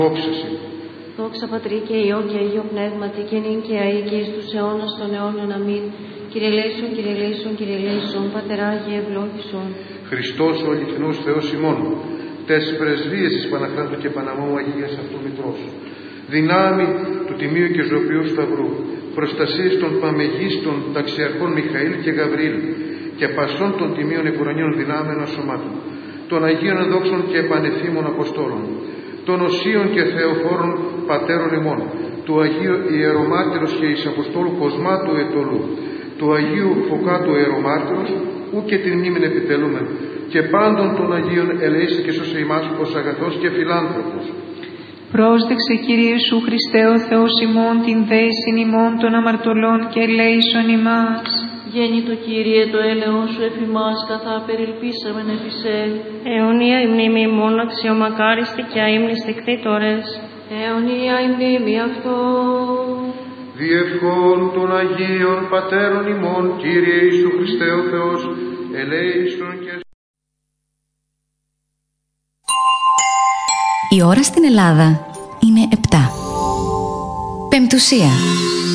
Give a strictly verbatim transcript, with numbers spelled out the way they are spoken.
Δόξαση. Δόξα Πατρί και Υιό και Αγίο Πνεύματι και νυν και αεί και εις τους αιώνας των αιώνων. Αμήν. Κύριε ελέησον, Κύριε ελέησον, Κύριε ελέησον, Πατεράγιε ευλόγησον. Χριστός ο αληθινός Θεός ημών, τες πρεσβείες της Παναχράντου και Παναμόμου Αγίας Αυτού Μητρός, δυνάμει του Τιμίου και Ζωοποιού Σταυρού, προστασίες των παμεγίστων ταξιαρχών Μιχαήλ και Γαβριήλ και πασών των τιμίων επουρανίων δυνάμεων σωμάτων, των Αγίων Ενδόξων και Πανεφήμων Αποστόλων, των Οσίων και Θεοφόρων Πατέρων ημών, του Αγίου Ιερομάρτυρος και εις Αποστόλου Κοσμάτου Ετωλού, του Αγίου Φωκάτου Ιερομάρτυρος, ου και την μνήμην επιτελούμεν, και πάντων των Αγίων ελέησε και σώσε ημάς ως αγαθός και φιλάνθρωπος. Πρόσδεξε, Κύριε Ιησού Χριστέ ο Θεός ημών, την δέησιν ημών των αμαρτωλών και ελέησον ημάς. Γέννητο Κύριε, το έλεος σου εφ' ημάς, καθά περιλπίσαμεν εφ' εσέ. Αιωνία η μνήμη ημών, αξιομακάριστη και αείμνηστη κτήτορες. Αιωνία η μνήμη αυτό. Διευχών των Αγίων Πατέρων ημών, Κύριε Ιησού Χριστέ ο Θεός, ελέησον και... Η ώρα στην Ελλάδα είναι επτά. Πεμπτουσία.